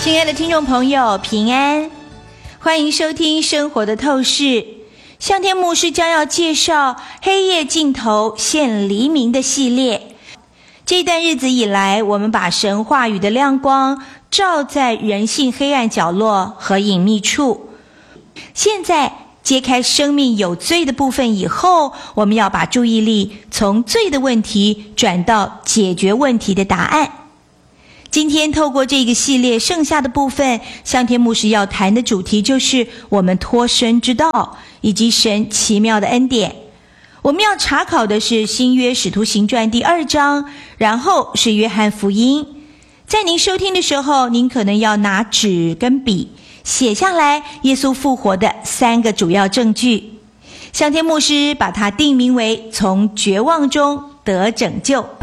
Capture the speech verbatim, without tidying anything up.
亲爱的听众朋友，平安，欢迎收听生活的透视。向天牧师将要介绍黑夜尽头现黎明的系列。这段日子以来，我们把神话语的亮光照在人性黑暗角落和隐秘处。现在揭开生命有罪的部分以后，我们要把注意力从罪的问题转到解决问题的答案。今天透过这个系列剩下的部分，向天牧师要谈的主题就是我们脱身之道以及神奇妙的恩典。我们要查考的是新约使徒行传第二章，然后是约翰福音。在您收听的时候，您可能要拿纸跟笔写下来耶稣复活的三个主要证据。向天牧师把它定名为从绝望中得拯救。